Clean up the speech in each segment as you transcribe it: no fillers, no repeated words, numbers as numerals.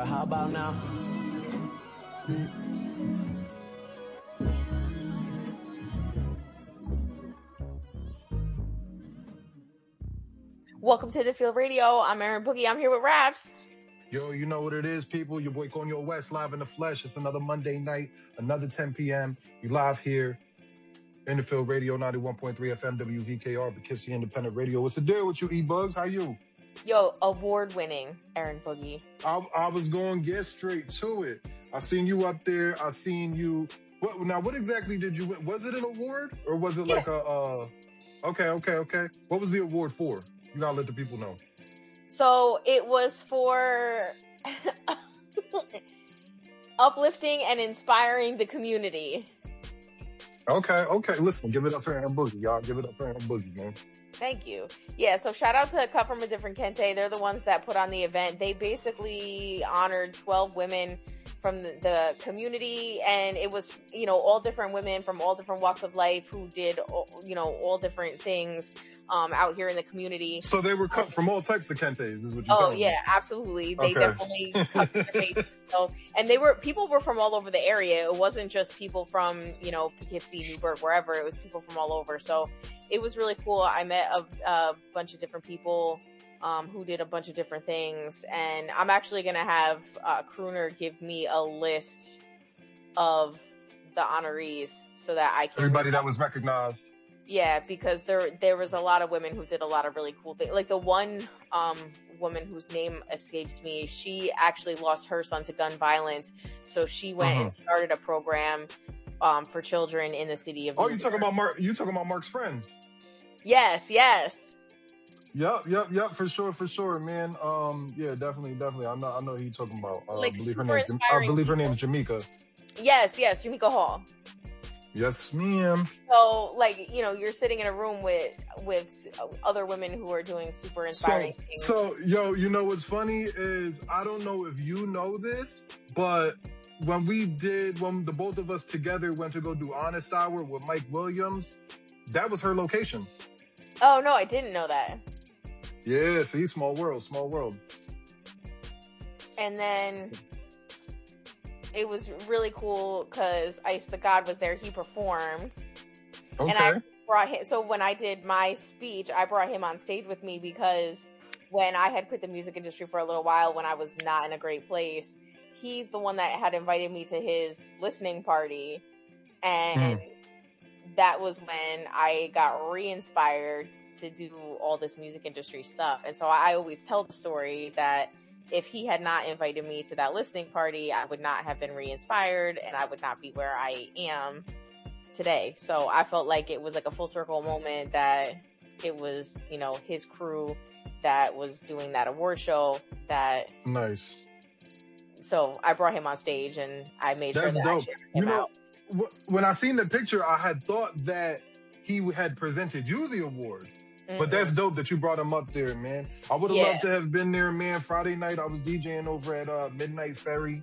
Yeah, how about now? Welcome to The Field Radio. I'm Aaron Boogie. I'm here with Raps. Yo, you know what it is, people. Your boy Conyo West live in the flesh. It's another Monday night, another 10 p.m. We live here in the Field Radio, 91.3 FM, WVKR, Poughkeepsie Independent Radio. What's the deal with you, E-Bugs? How you? Yo, award-winning Aaron Boogie. I was going to get straight to it. I seen you up there. I seen you. What exactly did you win? Was it an award or was it like a... Okay. What was the award for? You got to let the people know. So it was for uplifting and inspiring the community. Okay. Listen, give it up for Aaron Boogie, y'all. Give it up for Aaron Boogie, man. Thank you. Yeah, so shout out to Cut From a Different Kente. They're the ones that put on the event. They basically honored 12 women from the community, and it was, all different women from all different walks of life who did, all different things out here in the community. So they were cut from all types of Kentes, is what you're telling me? Oh, yeah, absolutely. They definitely cut their face. And people were from all over the area. It wasn't just people from, Poughkeepsie, Newburgh, wherever. It was people from all over. So it was really cool. I met a bunch of different people who did a bunch of different things. And I'm actually going to have Crooner give me a list of the honorees so that I can... Everybody that was recognized. Yeah, because there was a lot of women who did a lot of really cool things. Like the one woman whose name escapes me, she actually lost her son to gun violence. So she went and started a program for children in the city of... Oh, you talking about Mark? You talking about Mark's friends? Yes. Yep, for sure, man. Yeah, definitely. I know who you're talking about. I believe her name is Jamaica. Yes, Jamaica Hall. Yes, ma'am. So, you're sitting in a room with other women who are doing super inspiring things. So, you know what's funny is, I don't know if you know this, but when the both of us together went to go do Honest Hour with Mike Williams, that was her location. Oh, no, I didn't know that. Yeah, see, small world. And then... it was really cool because Ice the God was there. He performed. Okay. And I brought him. So when I did my speech, I brought him on stage with me because when I had quit the music industry for a little while, when I was not in a great place, he's the one that had invited me to his listening party. And that was when I got re-inspired to do all this music industry stuff. And so I always tell the story that if he had not invited me to that listening party, I would not have been re-inspired and I would not be where I am today. So I felt like it was like a full circle moment that it was, his crew that was doing that award show that... Nice. So I brought him on stage and I made That's sure that dope. I shared him out. When I seen the picture, I had thought that he had presented you the award. But that's dope that you brought him up there, man. I would have loved to have been there, man. Friday night, I was DJing over at Midnight Ferry.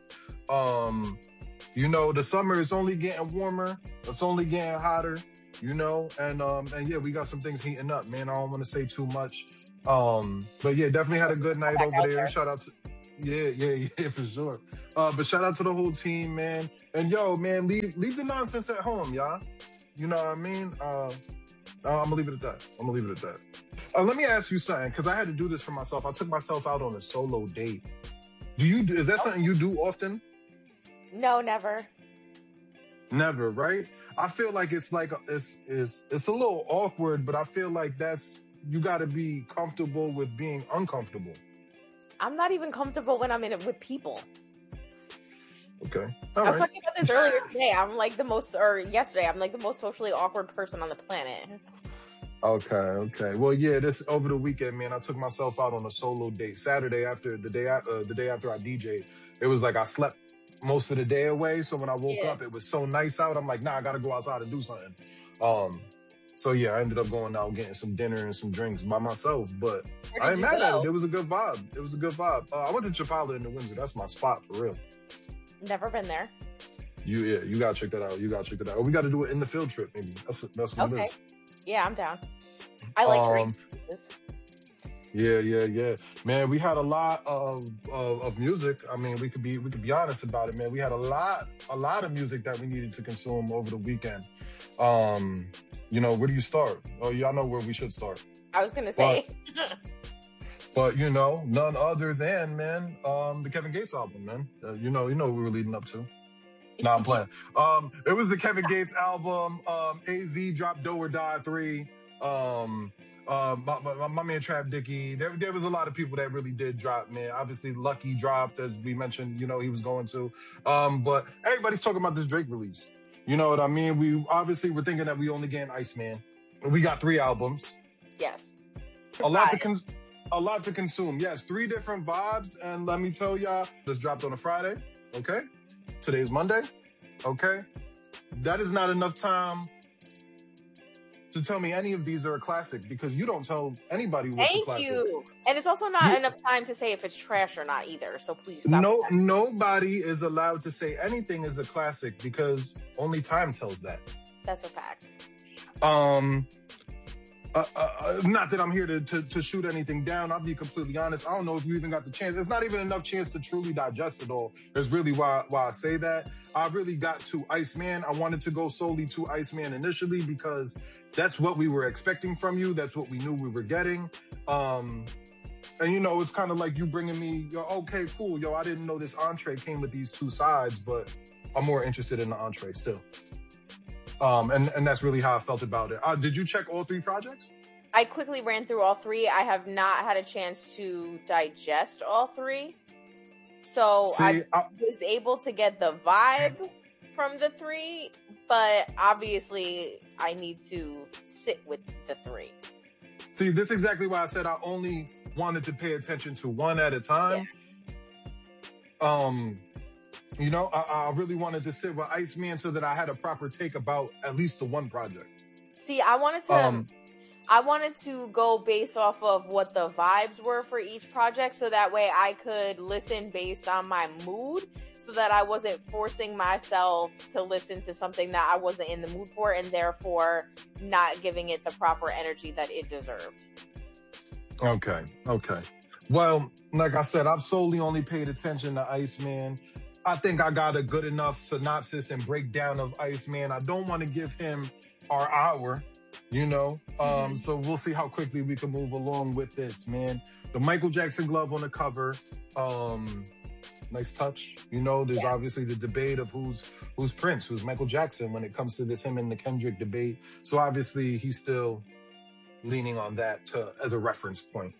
The summer is only getting warmer. It's only getting hotter, and yeah, we got some things heating up, man. I don't want to say too much. But yeah, definitely had a good night over there. Shout out to... Yeah, for sure. But shout out to the whole team, man. And yo, man, leave the nonsense at home, y'all. You know what I mean? I'm gonna leave it at that. Let me ask you something, because I had to do this for myself. I took myself out on a solo date. Is that something you do often? No, never. Never, right? I feel like it's a little awkward, but I feel like you got to be comfortable with being uncomfortable. I'm not even comfortable when I'm in it with people. Okay. I was talking about this earlier today. Yesterday, I'm like the most socially awkward person on the planet. Okay. Well, yeah, this over the weekend, man, I took myself out on a solo date. Saturday the day after I DJ'd, it was like I slept most of the day away. So when I woke up, it was so nice out. I'm like, nah, I gotta go outside and do something. So yeah, I ended up going out, getting some dinner and some drinks by myself, but I ain't mad at it. It was a good vibe. I went to Chapala in the Windsor. That's my spot for real. Never been there. You gotta check that out. Or we gotta do it in the field trip, maybe. That's what it is. Yeah, I'm down. I like drinks. Yeah. Man, we had a lot of music. I mean, we could be honest about it, man. We had a lot of music that we needed to consume over the weekend. Where do you start? Oh, y'all know where we should start. I was gonna say. But none other than, man, the Kevin Gates album, man. You know what we were leading up to. Nah, I'm playing. It was the Kevin Gates album. AZ dropped Do or Die 3. My man Trap Dicky. There was a lot of people that really did drop, man. Obviously, Lucky dropped, as we mentioned. He was going to. But everybody's talking about this Drake release. You know what I mean? We obviously were thinking that we only getting Iceman. We got 3 albums. Yes. A lot to consume. Yes, 3 different vibes. And let me tell y'all, this dropped on a Friday. Okay. Today's Monday. Okay. That is not enough time to tell me any of these are a classic, because you don't tell anybody what's a classic. Thank you. And it's also not enough time to say if it's trash or not either. So please stop. Nobody is allowed to say anything is a classic, because only time tells that. That's a fact. Not that I'm here to shoot anything down. I'll be completely honest. I don't know if you even got the chance. It's not even enough chance to truly digest it all. That's really why I say that. I really got to Iceman. I wanted to go solely to Iceman initially, because that's what we were expecting from you. That's what we knew we were getting. And it's kind of like you bringing me, okay, cool. I didn't know this entree came with these 2 sides, but I'm more interested in the entree still. And that's really how I felt about it. Did you check all 3 projects? I quickly ran through all 3. I have not had a chance to digest all 3. So I was able to get the vibe from the 3, but obviously I need to sit with the 3. See, this is exactly why I said I only wanted to pay attention to 1 at a time. Yeah. I really wanted to sit with Iceman so that I had a proper take about at least the 1 project. See, I wanted to go based off of what the vibes were for each project, so that way I could listen based on my mood, so that I wasn't forcing myself to listen to something that I wasn't in the mood for, and therefore not giving it the proper energy that it deserved. Okay. Well, like I said, I've solely only paid attention to Iceman. I think I got a good enough synopsis and breakdown of Iceman. I don't want to give him our hour, so we'll see how quickly we can move along with this, man. The Michael Jackson glove on the cover, nice touch. There's obviously the debate of who's Prince, who's Michael Jackson when it comes to this him and the Kendrick debate. So obviously he's still leaning on that as a reference point.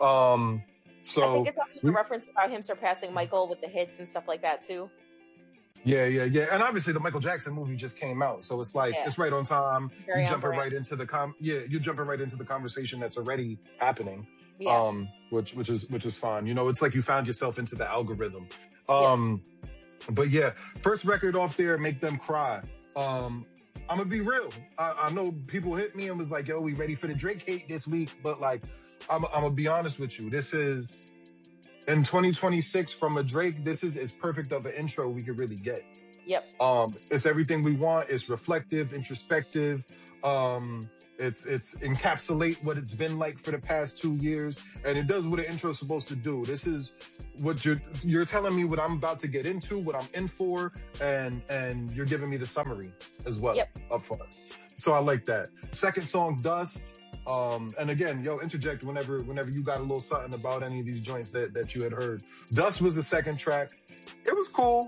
So I think it's also a reference about him surpassing Michael with the hits and stuff like that too. Yeah. And obviously the Michael Jackson movie just came out, so it's like it's right on time. You're jumping right into the conversation that's already happening. Yes. Which is fine. It's like you found yourself into the algorithm. But yeah, first record off there, Make Them Cry. I'm gonna be real. I know people hit me and was like, "Yo, we ready for the Drake hate this week?" But like, I'm gonna be honest with you. This is in 2026 from a Drake. This is as perfect of an intro we could really get. Yep. It's everything we want. It's reflective, introspective. It's encapsulate what it's been like for the past 2 years, and it does what an intro is supposed to do. This is what you're telling me what I'm about to get into, what I'm in for, and you're giving me the summary as well up front. So I like that. Second song, Dust. And again, interject whenever you got a little something about any of these joints that you had heard. Dust was the second track. It was cool.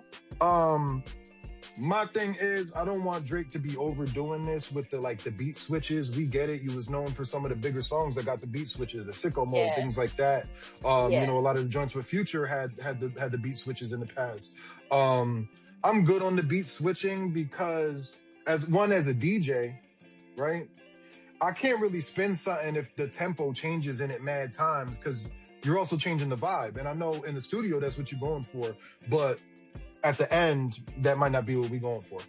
My thing is, I don't want Drake to be overdoing this with the beat switches. We get it. You was known for some of the bigger songs that got the beat switches, the Sicko Mode, things like that. A lot of the joints with Future had the beat switches in the past. I'm good on the beat switching because as a DJ, right? I can't really spin something if the tempo changes in it mad times, because you're also changing the vibe. And I know in the studio, that's what you're going for. But at the end, that might not be what we're going for.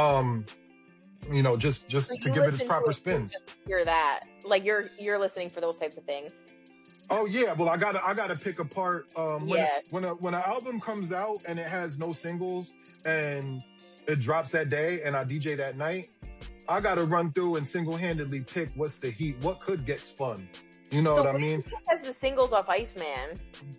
Just to give it its proper spins. Hear that. Like you're listening for those types of things. Oh yeah, well I gotta pick apart when an album comes out and it has no singles and it drops that day and I DJ that night, I gotta run through and single-handedly pick what's the heat, what could get spun. You know So what I what mean? has the singles off Iceman?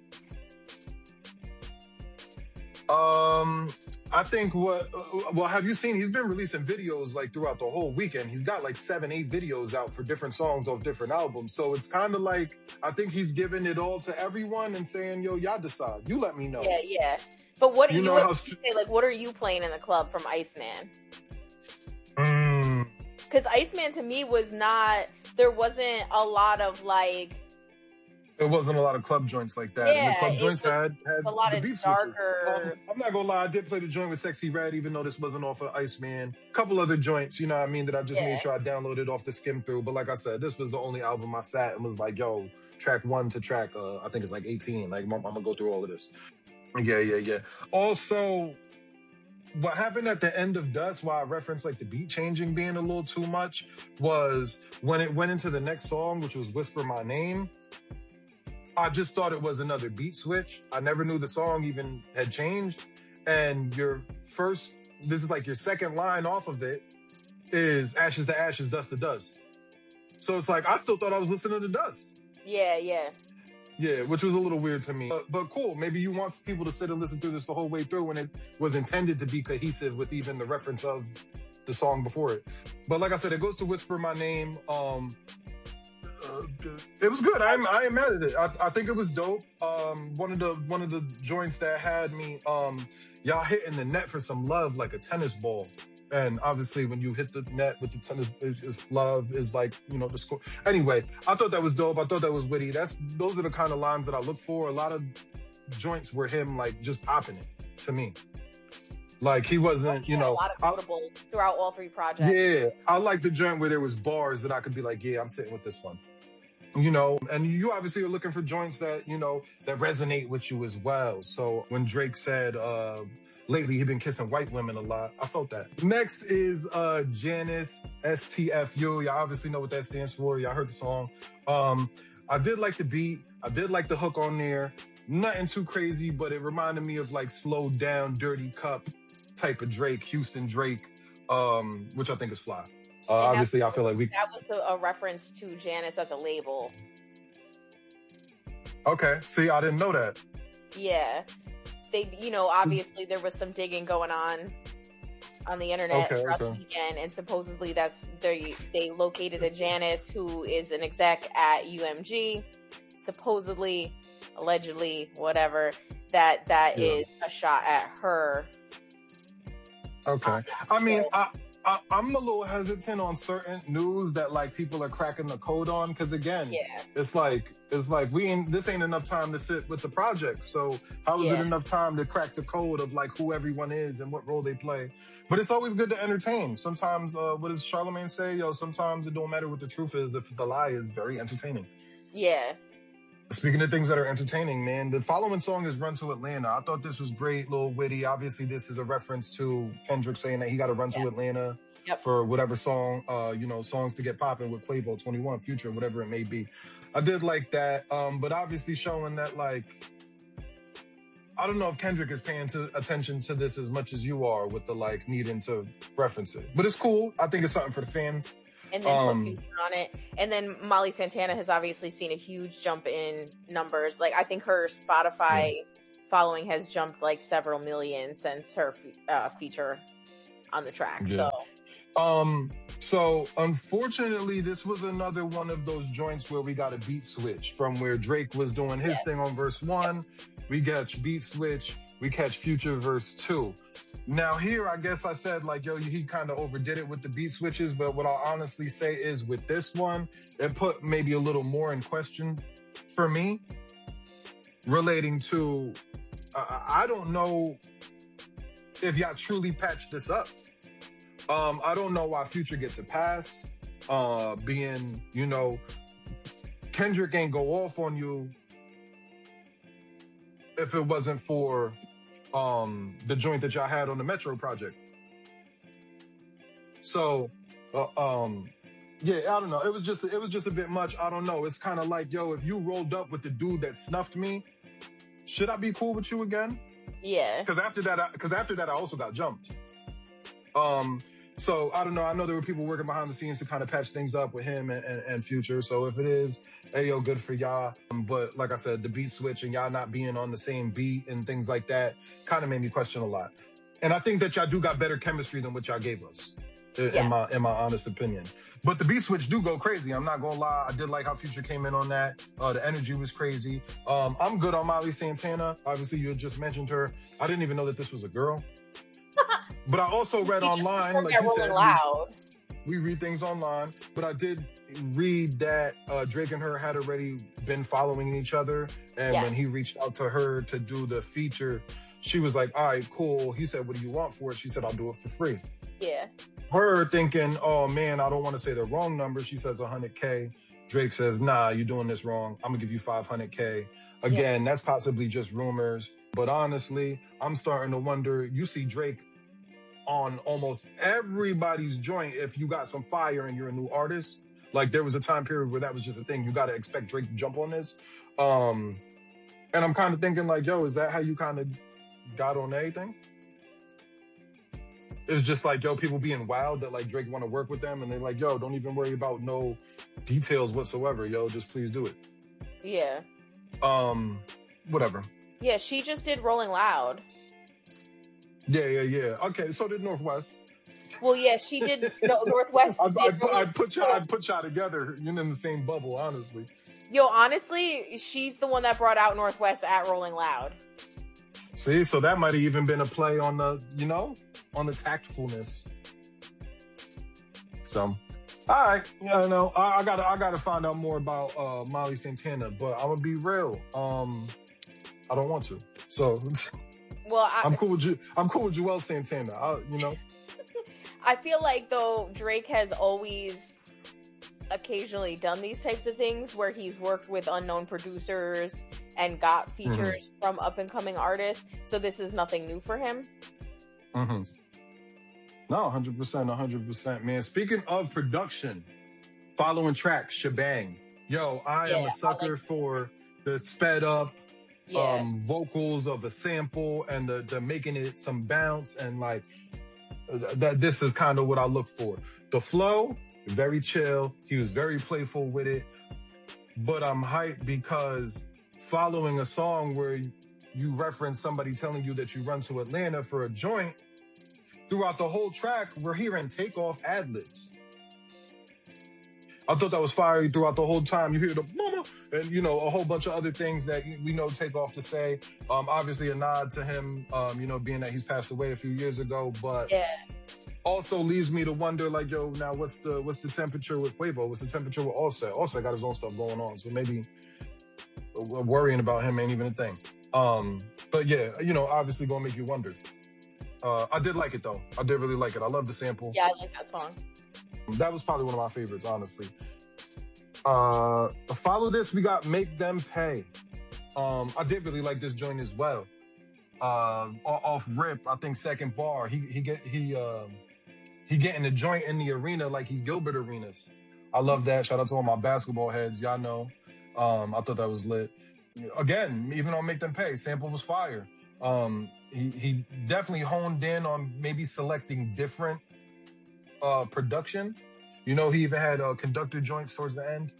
I think well, have you seen, he's been releasing videos like throughout the whole weekend. He's got like 7-8 videos out for different songs off different albums. So it's kind of like, I think he's giving it all to everyone and saying, yo, y'all decide. You let me know. Yeah. But what do you know say, like, what are you playing in the club from Iceman? Mm. Because Iceman to me was not, there wasn't a lot of like, it wasn't a lot of club joints like that. Yeah, and the club joints had a lot the of beat darker. I'm not gonna lie, I did play the joint with Sexy Red, even though this wasn't off of Iceman. A couple other joints, you know what I mean, that I just made sure I downloaded off the skim through. But like I said, this was the only album I sat and was like, yo, track 1 to track, I think it's like 18. Like, I'm gonna go through all of this. Yeah. Also, what happened at the end of Dust, why I referenced like the beat changing being a little too much, was when it went into the next song, which was Whisper My Name. I just thought it was another beat switch. I never knew the song even had changed. And this is like your second line off of it is ashes to ashes, dust to dust. So it's like, I still thought I was listening to Dust. Yeah. Yeah, which was a little weird to me. But cool. Maybe you want people to sit and listen through this the whole way through when it was intended to be cohesive with even the reference of the song before it. But like I said, it goes to Whisper My Name. It was good. I ain't mad at it. I think it was dope. One of the joints that had me, y'all hitting the net for some love like a tennis ball. And obviously when you hit the net with the tennis, love is like, you know, the score. Anyway, I thought that was dope. I thought that was witty. Those are the kind of lines that I look for. A lot of joints were him like just popping it to me. Like he wasn't, you know. A lot of notables throughout all 3 projects. Yeah, I like the joint where there was bars that I could be like, yeah, I'm sitting with this one. You know, and you obviously are looking for joints that, you know, that resonate with you as well. So when Drake said, lately he'd been kissing white women a lot, I felt that. Next is Janice, STFU. Y'all obviously know what that stands for. Y'all heard the song. I did like the beat. I did like the hook on there. Nothing too crazy, but it reminded me of like slowed down, Dirty Cup type of Drake, Houston Drake, which I think is fly. Obviously, I feel like that was a reference to Janice at the label. Okay, see, I didn't know that. Yeah, they, you know, obviously there was some digging going on the internet throughout the weekend, and supposedly they located a Janice who is an exec at UMG. Supposedly, allegedly, whatever. That is a shot at her. Okay, I mean, I'm a little hesitant on certain news that like people are cracking the code on, because again, it's like this ain't enough time to sit with the project. So how is it enough time to crack the code of like who everyone is and what role they play? But it's always good to entertain. Sometimes, what does Charlamagne say? Yo, sometimes it don't matter what the truth is if the lie is very entertaining. Yeah. Speaking of things that are entertaining, man, the following song is Run to Atlanta. I thought this was great, little witty. Obviously, this is a reference to Kendrick saying that he got to run to Atlanta for whatever song, you know, songs to get popping with Quavo, 21, Future, whatever it may be. I did like that, but obviously showing that, like, I don't know if Kendrick is paying attention to this as much as you are with the, like, needing to reference it. But it's cool. I think it's something for the fans. And then put Future on it. And then Molly Santana has obviously seen a huge jump in numbers. Like, I think her Spotify following has jumped like several million since her feature on the track. Yeah. So unfortunately, this was another one of those joints where we got a beat switch from where Drake was doing his thing on verse 1. We got beat switch. We catch Future verse 2. Now here, I guess I said like, yo, he kind of overdid it with the beat switches, but what I'll honestly say is with this one, it put maybe a little more in question for me relating to, I don't know if y'all truly patched this up. I don't know why Future gets a pass, being, you know, Kendrick ain't go off on you if it wasn't for the joint that y'all had on the Metro project. So, yeah, I don't know. It was just a bit much. I don't know. It's kind of like, yo, if you rolled up with the dude that snuffed me, should I be cool with you again? Yeah. Because after that, I also got jumped. So I don't know. I know there were people working behind the scenes to kind of patch things up with him and Future. So if it is, hey yo, good for y'all. But like I said, the beat switch and y'all not being on the same beat and things like that kind of made me question a lot. And I think that y'all do got better chemistry than what y'all gave us, in my honest opinion. But the beat switch do go crazy. I'm not gonna lie. I did like how Future came in on that. The energy was crazy. I'm good on Molly Santana. Obviously, you had just mentioned her. I didn't even know that this was a girl. But I also read online, like you said, we read things online. But I did read that Drake and her had already been following each other. And when he reached out to her to do the feature, she was like, all right, cool. He said, what do you want for it? She said, I'll do it for free. Yeah. Her thinking, oh man, I don't want to say the wrong number. She says 100K. Drake says, nah, you're doing this wrong. I'm gonna give you 500K. Again, that's possibly just rumors. But honestly, I'm starting to wonder, you see Drake on almost everybody's joint if you got some fire and you're a new artist. Like there was a time period where that was just a thing. You got to expect Drake to jump on this. And I'm kind of thinking like, yo, is that how you kind of got on everything? It's just like, yo, people being wild that like Drake want to work with them and they're like, yo, don't even worry about no details whatsoever. Yo, just please do it. Yeah. Whatever. Yeah, she just did Rolling Loud. Yeah. Okay, so did Northwest. Well, yeah, she did. No, Northwest. I'd put y'all together. You're in the same bubble, honestly. Yo, honestly, she's the one that brought out Northwest at Rolling Loud. See, so that might have even been a play on the, on the tactfulness. So, all right, I gotta find out more about Molly Santana, but I'm gonna be real. I don't want to. So, well, I'm cool with you. I'm cool with Joel Santana. I feel like though Drake has always occasionally done these types of things where he's worked with unknown producers and got features from up and coming artists. So this is nothing new for him. No, 100%, man. Speaking of production, following track, Shebang. Yo, I am a sucker for the sped up vocals of a sample and the making it some bounce and like that. This is kind of what I look for. The flow, very chill. He was very playful with it, but I'm hyped because following a song where you reference somebody telling you that you run to Atlanta for a joint, throughout the whole track, we're hearing Takeoff ad-libs. I thought that was fiery throughout the whole time. You hear the mama and, a whole bunch of other things that we know Takeoff to say. Obviously a nod to him, being that he's passed away a few years ago, but also leaves me to wonder, like, yo, now what's the temperature with Quavo? What's the temperature with Offset? Offset got his own stuff going on, so maybe worrying about him ain't even a thing. But yeah, obviously gonna make you wonder. I did like it though. I did really like it. I love the sample. Yeah, I like that song. That was probably one of my favorites, honestly. Follow this, we got Make Them Pay. I did really like this joint as well. Off rip, I think second bar, he getting the joint in the arena like he's Gilbert Arenas. I love that. Shout out to all my basketball heads, y'all know. I thought that was lit. Again, even on Make Them Pay, sample was fire. He definitely honed in on maybe selecting different production. He even had conductor joints towards the end.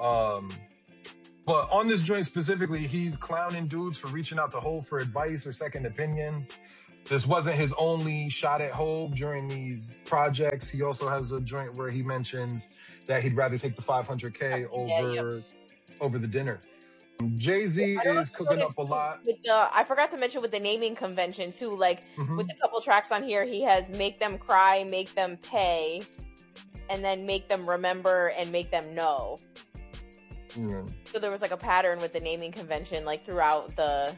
But on this joint specifically, he's clowning dudes for reaching out to Hov for advice or second opinions. This wasn't his only shot at Hov during these projects. He also has a joint where he mentions that he'd rather take the 500K over the dinner. Jay-Z is cooking up a lot. I forgot to mention with the naming convention too, like with a couple tracks on here, he has Make Them Cry, Make Them Pay, and then Make Them Remember and Make Them Know. So there was like a pattern with the naming convention like throughout the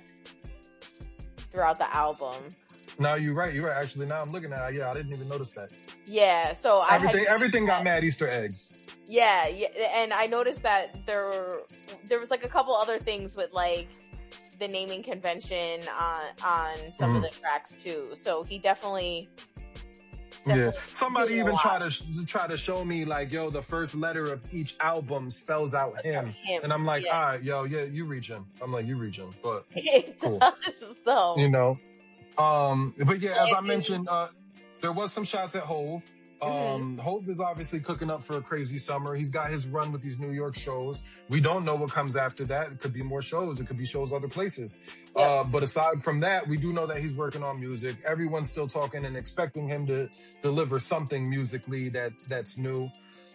album. No, you're right. Actually, now I'm looking at it. Yeah, I didn't even notice that. Yeah, so everything got mad Easter eggs. Yeah, and I noticed that there was like a couple other things with like the naming convention on some of the tracks too. So he definitely somebody even try to show me like, yo, the first letter of each album spells out him. And I'm like, all right, yo, yeah, you reaching. I'm like, you reaching, but cool. So but yeah, as I mentioned, there was some shots at Hov. Hov is obviously cooking up for a crazy summer. He's got his run with these New York shows. We don't know what comes after that. It could be more shows. It could be shows other places. Yep. But aside from that, we do know that he's working on music. Everyone's still talking and expecting him to deliver something musically that's new.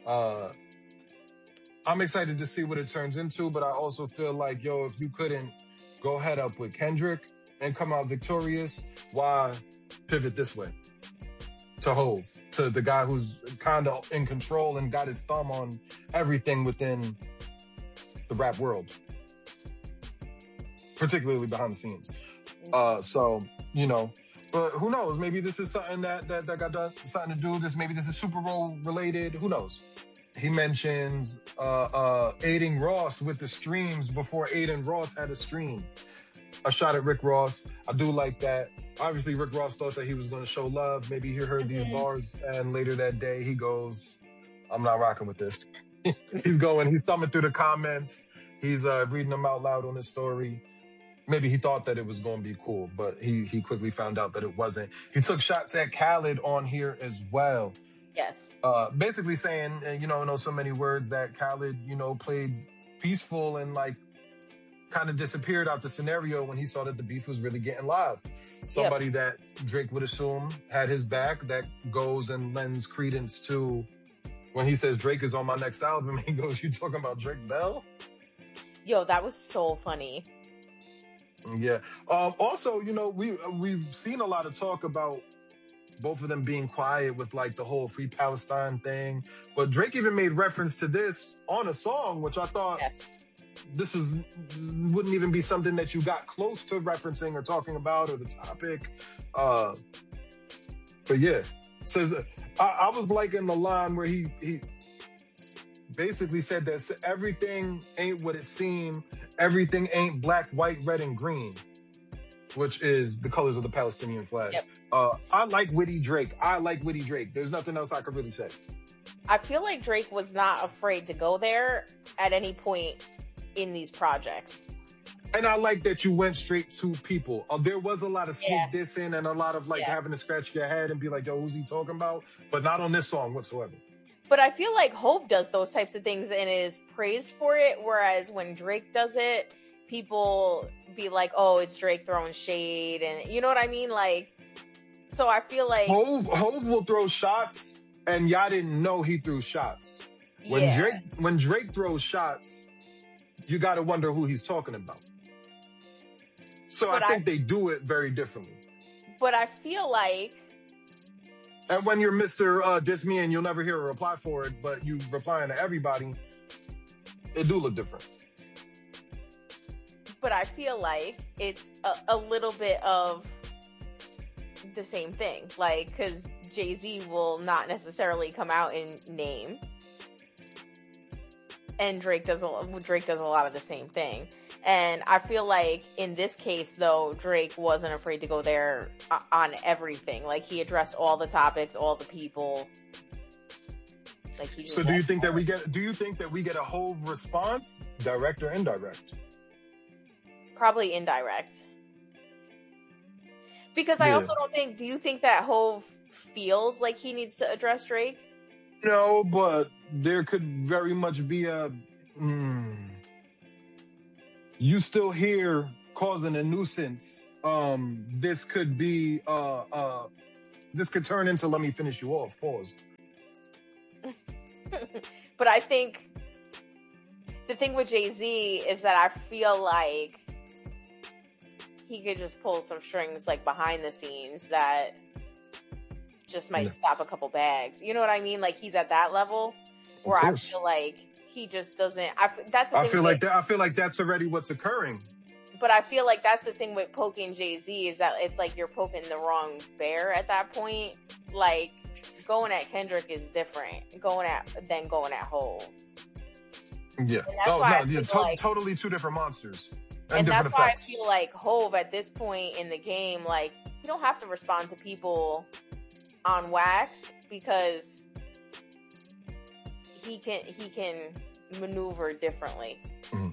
I'm excited to see what it turns into, but I also feel like, yo, if you couldn't go head up with Kendrick and come out victorious, why pivot this way to Hov, to the guy who's kind of in control and got his thumb on everything within the rap world, particularly behind the scenes. So, you know, but who knows? Maybe this is something that got done, something to do this. Maybe this is Super Bowl related. Who knows? He mentions aiding Ross with the streams before Aiden Ross had a stream. A shot at Rick Ross. I do like that. Obviously, Rick Ross thought that he was going to show love. Maybe he heard these bars, and later that day, he goes, I'm not rocking with this. He's thumbing through the comments. He's reading them out loud on his story. Maybe he thought that it was going to be cool, but he quickly found out that it wasn't. He took shots at Khaled on here as well. Yes. Basically saying, you know, in so many words that Khaled, you know, played peaceful and like kind of disappeared out the scenario when he saw that the beef was really getting live. Somebody that Drake would assume had his back, that goes and lends credence to when he says Drake is on my next album. He goes, you talking about Drake Bell? Yo, that was so funny. Yeah. Also, you know, we've seen a lot of talk about both of them being quiet with like the whole Free Palestine thing. But Drake even made reference to this on a song, which I thought this wouldn't even be something that you got close to referencing or talking about or the topic. But yeah, says I was liking the line where he basically said that everything ain't what it seemed. Everything ain't black, white, red, and green, which is the colors of the Palestinian flag. Yep. I like witty Drake. There's nothing else I could really say. I feel like Drake was not afraid to go there at any point in these projects. And I like that you went straight to people. There was a lot of sneak dissing and a lot of like having to scratch your head and be like, yo, who's he talking about? But not on this song whatsoever. But I feel like Hov does those types of things and is praised for it, whereas when Drake does it, people be like, oh, it's Drake throwing shade, and you know what I mean? Like, so I feel like Hov will throw shots, and y'all didn't know he threw shots. When Drake throws shots, you got to wonder who he's talking about. So I think they do it very differently. But I feel like, and when you're Mr. Diss Me and you'll never hear a reply for it, but you replying to everybody, it do look different. But I feel like it's a little bit of the same thing. Like, because Jay-Z will not necessarily come out and name. And Drake does a lot of the same thing. And I feel like in this case, though, Drake wasn't afraid to go there on everything. Like, he addressed all the topics, all the people. Like, so do you think that we get a Hov response, direct or indirect? Probably indirect. Because I also don't think, do you think that Hov feels like he needs to address Drake? No, but there could very much be a you still here causing a nuisance. This could be this could turn into let me finish you off. Pause. But I think the thing with Jay-Z is that I feel like he could just pull some strings like behind the scenes that just might stop a couple bags. You know what I mean? Like, he's at that level where I feel like he just doesn't. That's the thing. I feel like that's already what's occurring. But I feel like that's the thing with poking Jay-Z is that it's like you're poking the wrong bear at that point. Like, going at Kendrick is different than going at Hov. Yeah. Totally two different monsters. And that's why I feel like Hov at this point in the game, like, you don't have to respond to people on wax because he can maneuver differently. Mm-hmm.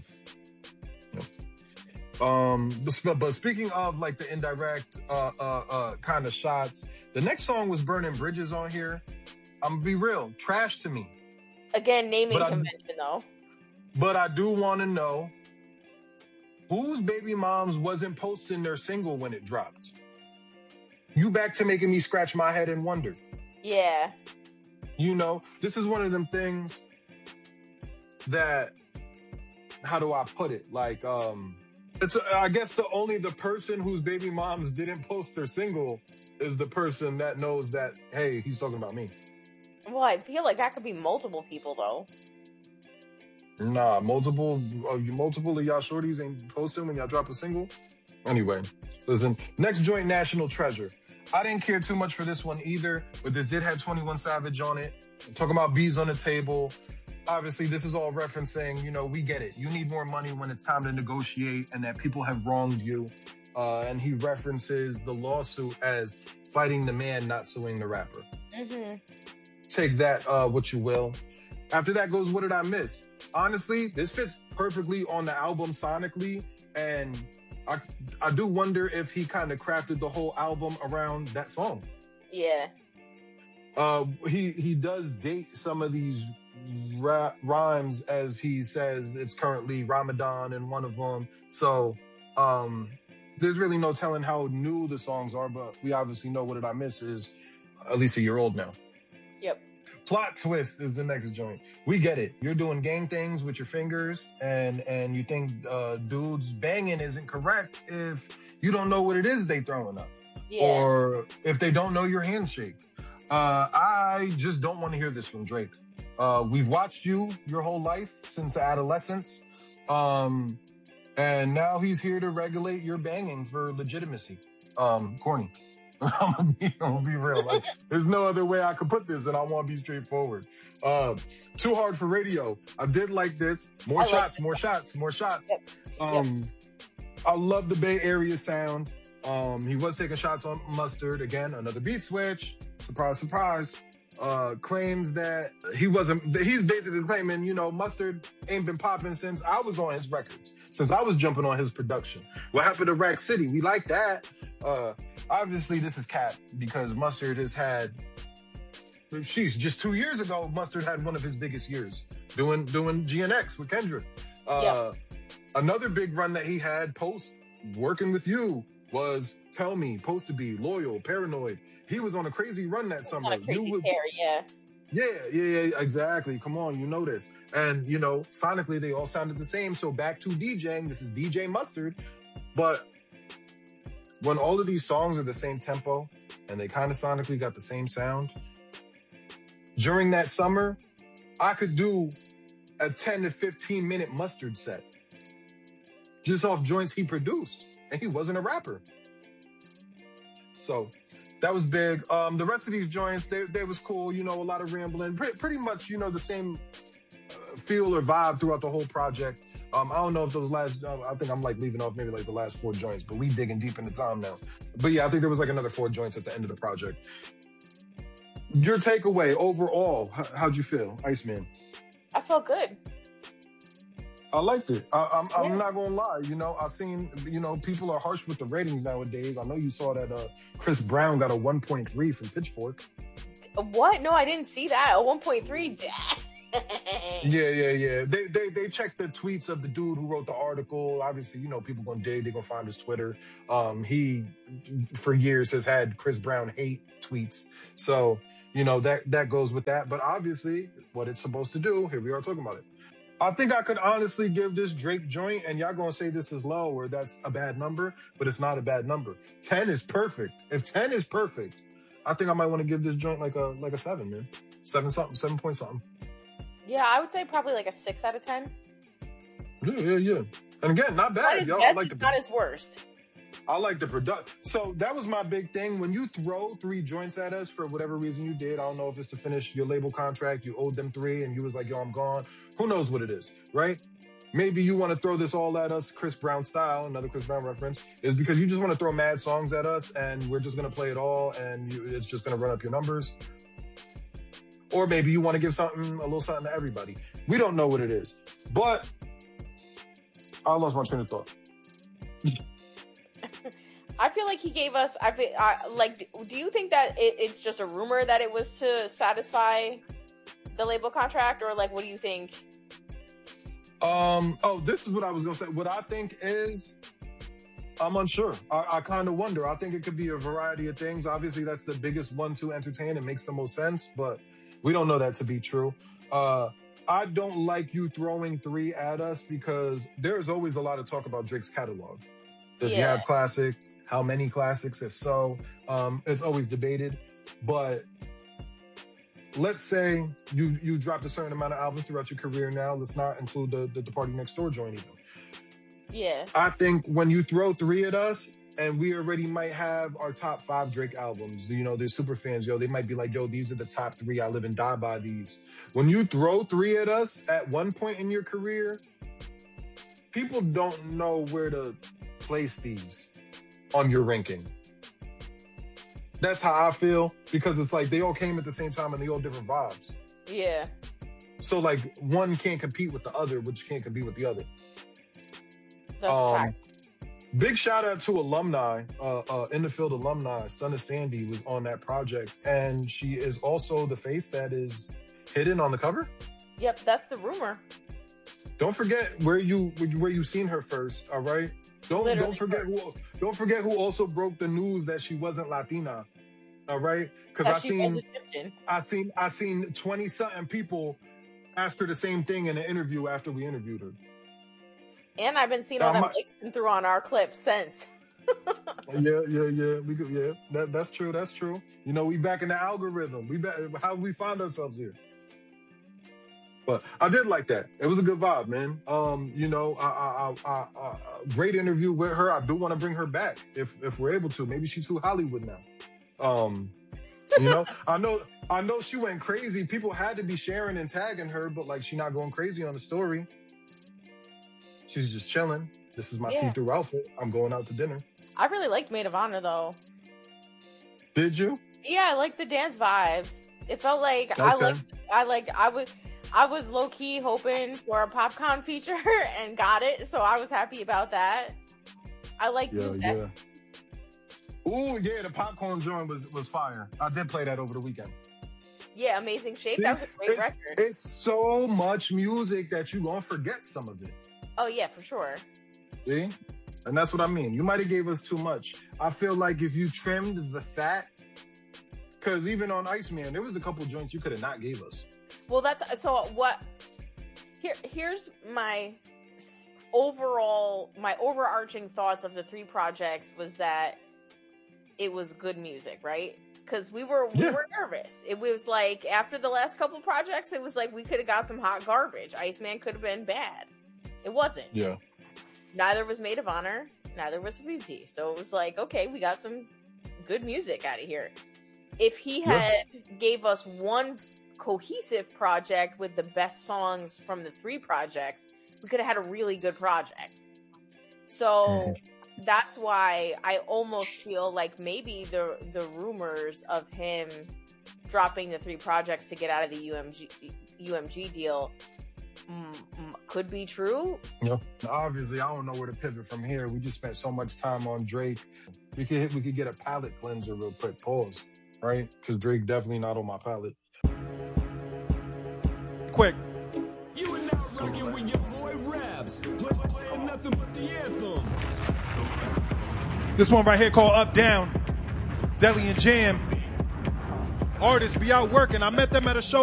Yeah. But speaking of like the indirect kind of shots, the next song was Burning Bridges on here. I'm gonna be real, trash to me. Again, naming convention though. But I do want to know whose baby moms wasn't posting their single when it dropped. You back to making me scratch my head and wonder. Yeah. You know, this is one of them things that, how do I put it? Like, I guess the person whose baby moms didn't post their single is the person that knows that, hey, he's talking about me. Well, I feel like that could be multiple people though. Nah, multiple of y'all shorties ain't posting when y'all drop a single. Anyway, listen, next joint, National Treasure. I didn't care too much for this one either, but this did have 21 Savage on it. Talking about bees on the table. Obviously, this is all referencing, you know, we get it. You need more money when it's time to negotiate and that people have wronged you. And he references the lawsuit as fighting the man, not suing the rapper. Mm-hmm. Take that, what you will. After that goes, What Did I Miss? Honestly, this fits perfectly on the album sonically, and I do wonder if he kind of crafted the whole album around that song. Yeah. He does date some of these rhymes, as he says it's currently Ramadan in one of them. So there's really no telling how new the songs are, but we obviously know What Did I Miss is at least a year old now. Yep. Plot Twist is the next joint. We get it. You're doing gang things with your fingers, and you think dudes banging isn't correct if you don't know what it is they throwing up. Yeah. Or if they don't know your handshake. I just don't want to hear this from Drake. We've watched you your whole life since adolescence. And now he's here to regulate your banging for legitimacy. Corny. I'm gonna be real. Like, there's no other way I could put this, and I want to be straightforward. Too Hard for Radio. I did like this. More shots. Yep. I love the Bay Area sound. He was taking shots on Mustard. Again, another beat switch. Surprise, surprise. Claims that he's basically claiming, you know, Mustard ain't been popping since I was on his records, since I was jumping on his production. What happened to Rack City? We like that. Obviously this is cap, because Mustard has had, just 2 years ago, Mustard had one of his biggest years doing GNX with Kendrick. Another big run that he had post working with you was Tell Me, Supposed to Be, Loyal, Paranoid. He was on a crazy run that summer. On a crazy tear, yeah, exactly. Come on, you know this. And, you know, sonically, they all sounded the same. So back to DJing, this is DJ Mustard. But when all of these songs are the same tempo and they kind of sonically got the same sound, during that summer, I could do a 10 to 15 minute Mustard set just off joints he produced, and he wasn't a rapper. So that was big. The rest of these joints, they was cool. You know, a lot of rambling, pretty much, you know, the same feel or vibe throughout the whole project. I don't know if those last, I think I'm like leaving off maybe like the last 4 joints, but we digging deep into time now. But yeah, I think there was like another 4 joints at the end of the project. Your takeaway overall, how'd you feel, Iceman? I felt good. I liked it. I'm not gonna lie. You know, I've seen, you know, people are harsh with the ratings nowadays. I know you saw that Chris Brown got a 1.3 from Pitchfork. What? No, I didn't see that. A 1.3. Yeah. They checked the tweets of the dude who wrote the article. Obviously, you know, people gonna dig. They're gonna find his Twitter. He, for years, has had Chris Brown hate tweets. So, you know, that goes with that. But obviously, what it's supposed to do, here we are talking about it. I think I could honestly give this Drake joint, and y'all gonna say this is low or that's a bad number, but it's not a bad number. 10 is perfect. If 10 is perfect, I think I might want to give this joint like a 7, man. 7 point something. Yeah, I would say probably like a 6 out of 10. Yeah. And again, not bad, yo. Not his worst. I like the production. So that was my big thing. When you throw 3 joints at us for whatever reason you did, I don't know if it's to finish your label contract, you owed them 3 and you was like, yo, I'm gone. Who knows what it is, right? Maybe you want to throw this all at us, Chris Brown style, another Chris Brown reference, is because you just want to throw mad songs at us and we're just going to play it all and it's just going to run up your numbers. Or maybe you want to give a little something to everybody. We don't know what it is. But I lost my train of thought. I feel like he gave us. Do you think that it's just a rumor that it was to satisfy the label contract, or like, what do you think? This is what I was gonna say. What I think is, I'm unsure. I kind of wonder. I think it could be a variety of things. Obviously, that's the biggest one to entertain. It makes the most sense, but we don't know that to be true. I don't like you throwing 3 at us because there's always a lot of talk about Drake's catalog. Does he have classics? How many classics? If so, it's always debated. But let's say you dropped a certain amount of albums throughout your career now. Let's not include the Party Next Door joint either. Yeah. I think when you throw 3 at us, and we already might have our top 5 Drake albums, you know, there's super fans, they might be like, yo, these are the top 3. I live and die by these. When you throw 3 at us at one point in your career, people don't know where to place these on your ranking. That's how I feel, because it's like they all came at the same time and they all different vibes. Yeah. So like one can't compete with the other, which can't compete with the other. That's fact. Big shout out to alumni, In the Field alumni. Stunna Sandy was on that project, and she is also the face that is hidden on the cover. Yep, that's the rumor. Don't forget where you seen her first. All right. Don't forget who also broke the news that she wasn't Latina. All right, because I seen 20 something people ask her the same thing in an interview after we interviewed her. And I've been seeing all that likes been through on our clips since. Yeah. That's true. That's true. You know, we back in the algorithm. How we find ourselves here. But I did like that. It was a good vibe, man. You know, I great interview with her. I do want to bring her back if we're able to. Maybe she's too Hollywood now. You know, I know she went crazy. People had to be sharing and tagging her, but like she not going crazy on the story. She's just chilling. This is my see-through outfit. I'm going out to dinner. I really liked Maid of Honor though. Did you? Yeah, I liked the dance vibes. It felt like okay. I was low key hoping for a PopCon feature and got it, so I was happy about that. I like yeah. Ooh, yeah, the popcorn joint was fire. I did play that over the weekend. Yeah, Amazing Shape. That was a great record. It's so much music that you gonna forget some of it. Oh yeah, for sure. See? And that's what I mean. You might have gave us too much. I feel like if you trimmed the fat, because even on Iceman, there was a couple joints you could have not gave us. Well, here's my overarching thoughts of the 3 projects was that it was good music, right? Because we were nervous. It was like after the last couple projects, it was like we could have got some hot garbage. Iceman could have been bad. It wasn't. Yeah. Neither was Maid of Honor. Neither was BT. So it was like, okay, we got some good music out of here. If he had gave us one cohesive project with the best songs from the 3 projects, we could have had a really good project. So that's why I almost feel like maybe the rumors of him dropping the 3 projects to get out of the UMG deal could be true. Yeah. Obviously, I don't know where to pivot from here. We just spent so much time on Drake. We could get a palate cleanser real quick. Pause. Right? Because Drake definitely not on my palate. Quick. You are now rocking with your boy Rabs, playing nothing but the anthems. This one right here called Up Down. Deli and Jam. Artists be out working. I met them at a show